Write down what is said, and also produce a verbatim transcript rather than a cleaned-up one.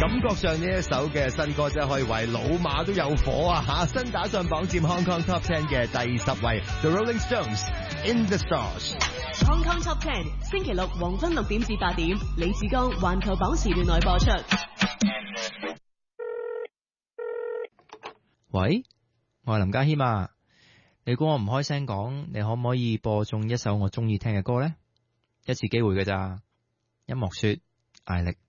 感覺上呢一首嘅新歌真係可以為老馬都有火啊吓！新打上榜佔 Hong Kong Top Ten 嘅第十位 The Rolling Stones In the Stars。 Hong Kong Top Ten 星期六黃昏六點至八點，李志剛環球榜時段內播出。 喂，我係林家謙啊，你估我唔開聲講，你可唔可以播中一首我中意聽嘅歌呢？一次機會㗎咋，音樂說艾力。